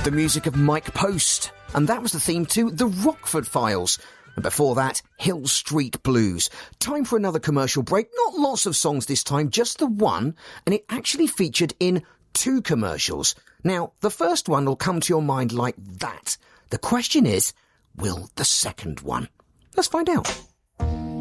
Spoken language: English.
The music of Mike Post, and that was the theme to The Rockford Files. And before that, Hill Street Blues. Time for another commercial break. Not lots of songs this time, just the one, and it actually featured in 2 commercials. Now, the first one will come to your mind like that. The question is, will the second one? Let's find out.